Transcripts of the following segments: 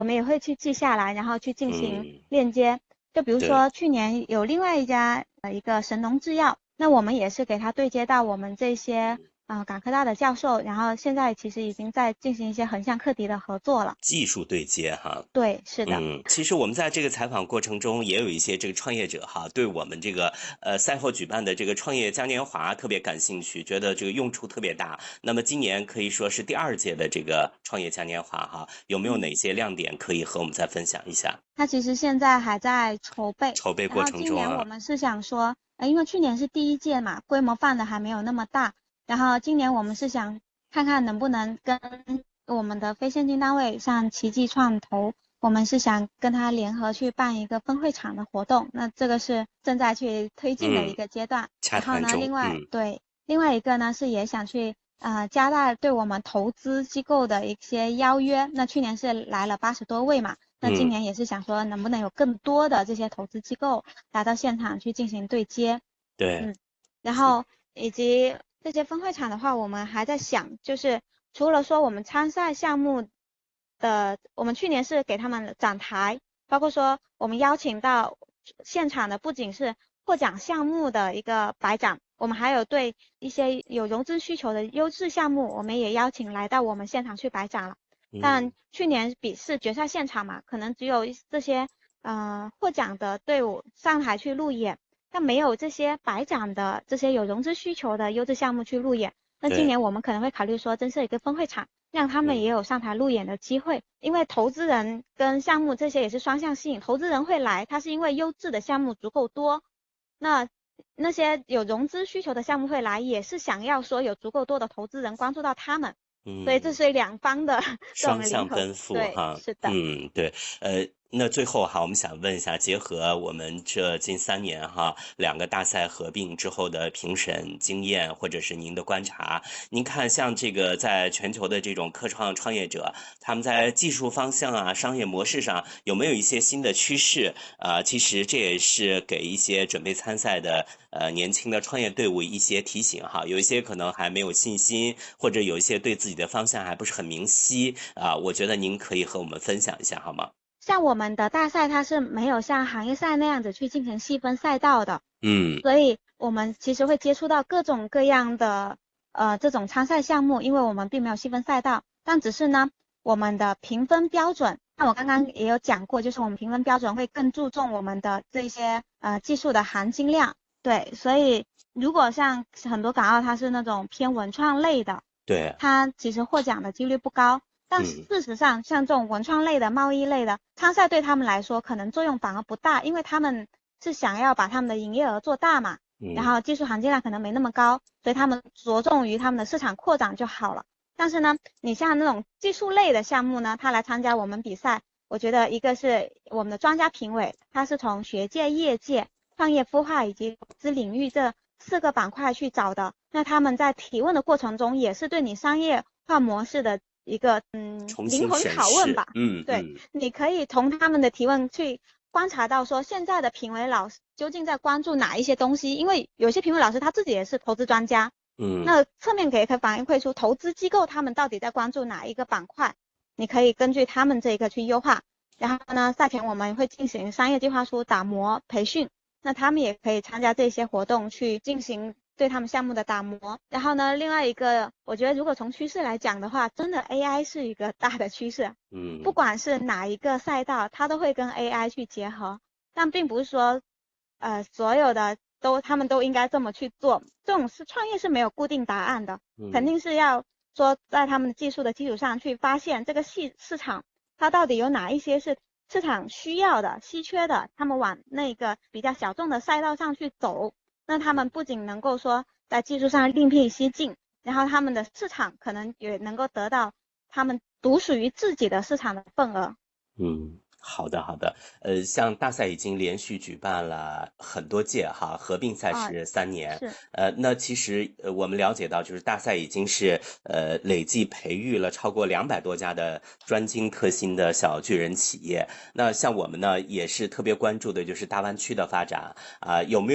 我们也会去记下来，然后去进行嗯， 链接。就比如对。 说去年有另外一家一个神农制药，那我们也是给他对接到我们这些港科大的教授，然后现在其实已经在进行一些横向课题的合作了。 技术对接哈。 对，是的。 其实我们在这个采访过程中，也有一些这个创业者哈，对我们这个赛后举办的这个创业嘉年华特别感兴趣，觉得这个用处特别大。那么今年可以说是第二届的这个创业嘉年华哈，有没有哪些亮点可以和我们再分享一下？ 它其实现在还在筹备， 筹备过然后今程中啊。 年我们是想说，因为去年是第一届嘛，规模放的还没有那么大，然后今年我们是想看看能不能跟我们的非现金单位，像奇迹创投，我们是想跟他联合去办一个分会场的活动，那这个是正在去推进的一嗯， 个阶段。 洽然后呢， 谈中。 另外一个呢是也想去加大对我们投资机构的一些邀约。那去年是来了80多位嘛，那今嗯， 年也是想说能不能有更多的这些投资机构来到现场去进行对接。 对。 嗯，然后以及这些分会场的话，我们还在想，就是除了说我们参赛项目的，我们去年是给他们展台，包括说我们邀请到现场的不仅是获奖项目的一个白展，我们还有对一些有融资需求的优质项目，我们也邀请来到我们现场去白展了。但嗯， 去年比试决赛现场嘛，可能只有这些获奖的队伍上台去路演，但没有这些白奖的这些有融资需求的优质项目去路演。那今对。 年我们可能会考虑说增设一个分会场，让他们也嗯。 有上台路演的机会，因为投资人跟项目这些也是双向吸引，投资人会来，他是因为优质的项目足够多，那那些有融资需求的项目会来，也是想要说有足够多的投资人关注到他们，所以这嗯。 是两方的这种零头。 双向奔赴对， 哈。 是的。 对。那最后哈，我们想问一下，结合我们这近3年哈两个大赛合并之后的评审经验，或者是您的观察，您看像这个在全球的这种科创创业者，他们在技术方向啊、商业模式上有没有一些新的趋势？其实这也是给一些准备参赛的年轻的创业队伍一些提醒哈，有一些可能还没有信心，或者有一些对自己的方向还不是很明晰我觉得您可以和我们分享一下好吗？ 像我们的大赛，它是没有像行业赛那样子去进行细分赛道的， 嗯。 所以我们其实会接触到各种各样的这种参赛项目，因为我们并没有细分赛道，但只是呢，我们的评分标准，那我刚刚也有讲过，就是我们评分标准会更注重我们的这些技术的含金量。对，所以如果像很多港澳它是那种偏文创类的， 对。 它其实获奖的几率不高。但嗯。 事实上，像这种文创类的、贸易类的参赛，对他们来说可能作用反而不大，因为他们是想要把他们的营业额做大嘛，然嗯。 后技术含金量可能没那么高，所以他们着重于他们的市场扩展就好了。但是呢，你像那种技术类的项目呢，他来参加我们比赛，我觉得一个是我们的专家评委，他是从学界、业界、创业孵化以及投资领域这4个板块去找的。那他们在提问的过程中，也是对你商业化模式的一个灵魂重新审视。 拷问吧。对， 嗯。 你可以从他们的提问去观察到说现在的评委老师究竟在关注哪一些东西，因为有些评委老师他自己也是投资专家， 嗯。 那侧面可以反馈出投资机构他们到底在关注哪一个板块，你可以根据他们这个去优化。然后呢，赛前我们会进行商业计划书打磨培训，那他们也可以参加这些活动去进行对他们项目的打磨。然后呢，另外一个，我觉得如果从趋势来讲的话，真的 AI 是一个大的趋势，不嗯。 管是哪一个赛道，它都会跟 AI 去结合。但并不是说，所有的他们都应该这么去做。这种创业是没有固定答案的，肯嗯。 定是要说在他们的技术的基础上去发现这个市场它到底有哪一些是市场需要的、稀缺的，他们往那个比较小众的赛道上去走。那他们不仅能够说在技术上另辟蹊径，然后他们的市场可能也能够得到他们独属于自己的市场的份额。 好的，好的。像大赛已经连续举办了很多届哈，合并赛啊， 是3年。 是。 那其实我们了解到，就是大赛已经是累计培育了超过200多家的专精特新的小巨人企业。那像我们呢，也是特别关注的就是大湾区的发展有没有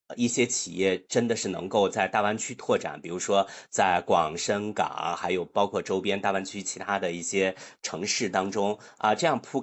一些企业真的是能够在大湾区拓展，比如说在广深港，还有包括周边大湾区其他的一些城市当中啊，这样铺